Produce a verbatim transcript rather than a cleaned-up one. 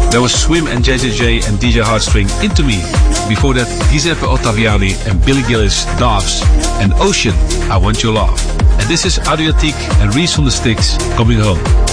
That was Swim and J J J and D J Heartstring, Into Me. Before that, Giuseppe Ottaviani and Billy Gillis, Doves, and Ocean, I Want Your Love. And this is Adriatique and Reese from the Sticks, Coming Home.